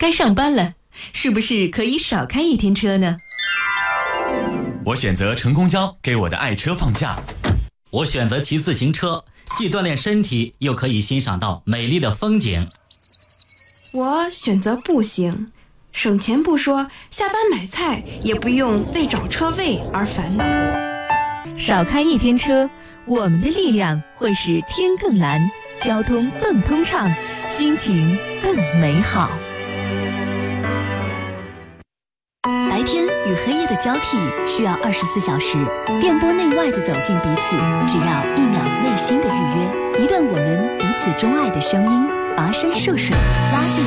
该上班了，是不是可以少开一天车呢？ 我选择乘公交，给我的爱车放假。 我选择骑自行车，既锻炼身体，又可以欣赏到美丽的风景。 我选择步行，省钱不说，下班买菜也不用为找车位而烦恼。 少开一天车，我们的力量会使天更蓝，交通更通畅，心情更美好。 白天与黑夜的交替需要24小时，电波内外的走进彼此，只要1秒内心的预约，一段我们彼此钟爱的声音，跋山涉水，拉近